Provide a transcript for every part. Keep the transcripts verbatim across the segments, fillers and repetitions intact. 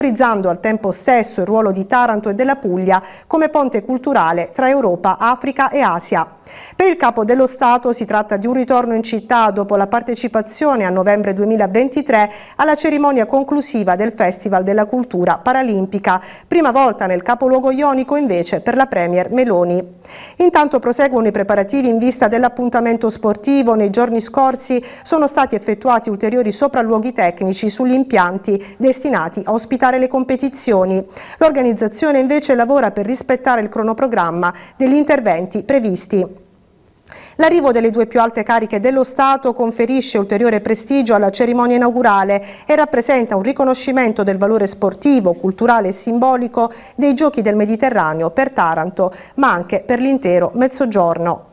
valorizzando al tempo stesso il ruolo di Taranto e della Puglia come ponte culturale tra Europa, Africa e Asia. Per il Capo dello Stato si tratta di un ritorno in città dopo la partecipazione a novembre duemilaventitré alla cerimonia conclusiva del Festival della Cultura Paralimpica, prima volta nel capoluogo ionico invece per la Premier Meloni. Intanto proseguono i preparativi in vista dell'appuntamento sportivo. Nei giorni scorsi sono stati effettuati ulteriori sopralluoghi tecnici sugli impianti destinati a ospitare le competizioni. L'organizzazione invece lavora per rispettare il cronoprogramma degli interventi previsti. L'arrivo delle due più alte cariche dello Stato conferisce ulteriore prestigio alla cerimonia inaugurale e rappresenta un riconoscimento del valore sportivo, culturale e simbolico dei Giochi del Mediterraneo per Taranto, ma anche per l'intero Mezzogiorno.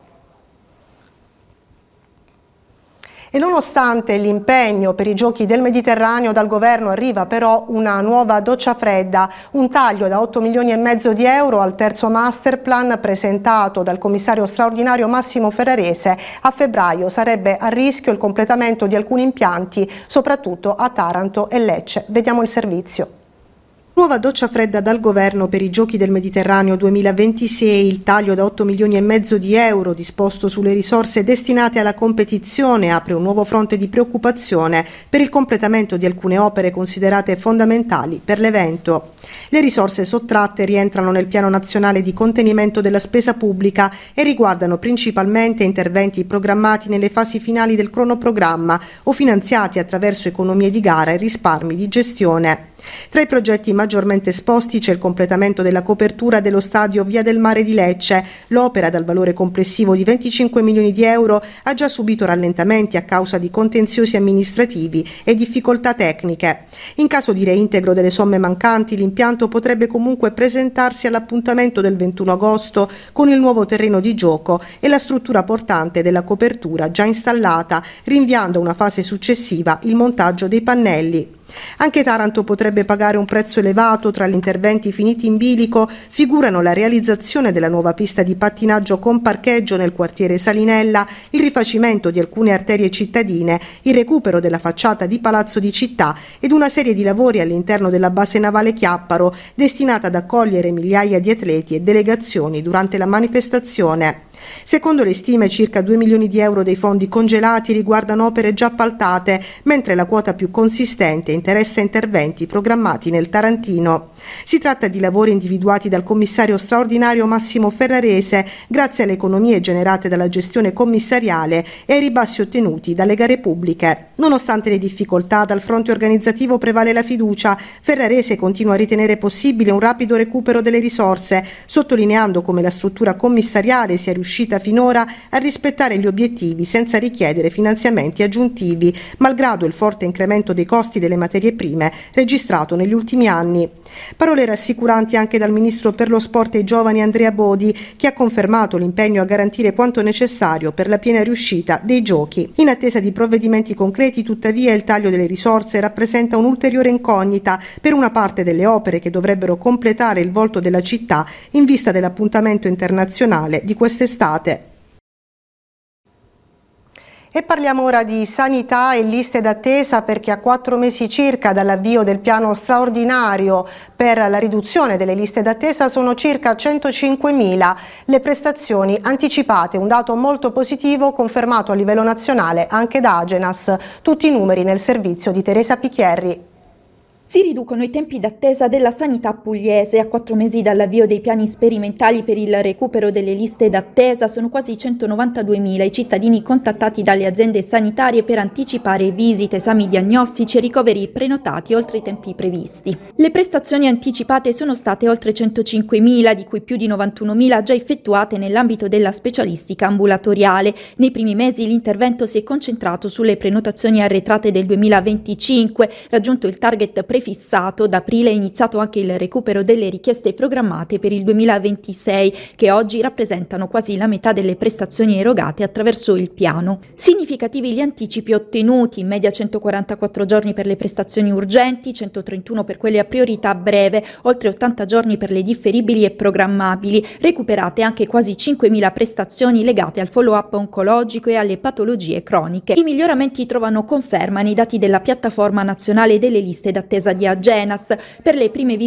E nonostante l'impegno per i Giochi del Mediterraneo, dal governo arriva però una nuova doccia fredda, un taglio da otto milioni e mezzo di euro al terzo master plan presentato dal commissario straordinario Massimo Ferrarese. A febbraio sarebbe a rischio il completamento di alcuni impianti, soprattutto a Taranto e Lecce. Vediamo il servizio. Nuova doccia fredda dal governo per i Giochi del Mediterraneo duemilaventisei, il taglio da otto milioni e mezzo di euro disposto sulle risorse destinate alla competizione apre un nuovo fronte di preoccupazione per il completamento di alcune opere considerate fondamentali per l'evento. Le risorse sottratte rientrano nel piano nazionale di contenimento della spesa pubblica e riguardano principalmente interventi programmati nelle fasi finali del cronoprogramma o finanziati attraverso economie di gara e risparmi di gestione. Tra i progetti maggiormente esposti c'è il completamento della copertura dello stadio Via del Mare di Lecce. L'opera, dal valore complessivo di venticinque milioni di euro, ha già subito rallentamenti a causa di contenziosi amministrativi e difficoltà tecniche. In caso di reintegro delle somme mancanti, l'impianto potrebbe comunque presentarsi all'appuntamento del ventuno agosto con il nuovo terreno di gioco e la struttura portante della copertura già installata, rinviando a una fase successiva il montaggio dei pannelli. Anche Taranto potrebbe pagare un prezzo elevato. Tra gli interventi finiti in bilico figurano la realizzazione della nuova pista di pattinaggio con parcheggio nel quartiere Salinella, il rifacimento di alcune arterie cittadine, il recupero della facciata di Palazzo di Città ed una serie di lavori all'interno della base navale Chiapparo, destinata ad accogliere migliaia di atleti e delegazioni durante la manifestazione. Secondo le stime, circa due milioni di euro dei fondi congelati riguardano opere già appaltate, mentre la quota più consistente interessa interventi programmati nel Tarantino. Si tratta di lavori individuati dal commissario straordinario Massimo Ferrarese grazie alle economie generate dalla gestione commissariale e ai ribassi ottenuti dalle gare pubbliche. Nonostante le difficoltà, dal fronte organizzativo prevale la fiducia. Ferrarese continua a ritenere possibile un rapido recupero delle risorse, sottolineando come la struttura commissariale sia riuscita finora a rispettare gli obiettivi senza richiedere finanziamenti aggiuntivi, malgrado il forte incremento dei costi delle materie prime registrato negli ultimi anni. Parole rassicuranti anche dal ministro per lo sport e i giovani Andrea Bodi, che ha confermato l'impegno a garantire quanto necessario per la piena riuscita dei giochi. In attesa di provvedimenti concreti, tuttavia, il taglio delle risorse rappresenta un'ulteriore incognita per una parte delle opere che dovrebbero completare il volto della città in vista dell'appuntamento internazionale di quest'estate. E parliamo ora di sanità e liste d'attesa, perché a quattro mesi circa dall'avvio del piano straordinario per la riduzione delle liste d'attesa sono circa centocinquemila le prestazioni anticipate, un dato molto positivo confermato a livello nazionale anche da Agenas. Tutti i numeri nel servizio di Teresa Picchierri. Si riducono i tempi d'attesa della sanità pugliese. A quattro mesi dall'avvio dei piani sperimentali per il recupero delle liste d'attesa sono quasi centonovantaduemila i cittadini contattati dalle aziende sanitarie per anticipare visite, esami diagnostici e ricoveri prenotati oltre i tempi previsti. Le prestazioni anticipate sono state oltre centocinquemila, di cui più di novantunomila già effettuate nell'ambito della specialistica ambulatoriale. Nei primi mesi l'intervento si è concentrato sulle prenotazioni arretrate del duemilaventicinque, raggiunto il target prefissato. Da aprile è iniziato anche il recupero delle richieste programmate per il duemilaventisei, che oggi rappresentano quasi la metà delle prestazioni erogate attraverso il piano. Significativi gli anticipi ottenuti, in media centoquarantaquattro giorni per le prestazioni urgenti, centotrentuno per quelle a priorità breve, oltre ottanta giorni per le differibili e programmabili, recuperate anche quasi cinquemila prestazioni legate al follow-up oncologico e alle patologie croniche. I miglioramenti trovano conferma nei dati della piattaforma nazionale delle liste d'attesa di Agenas. Per le prime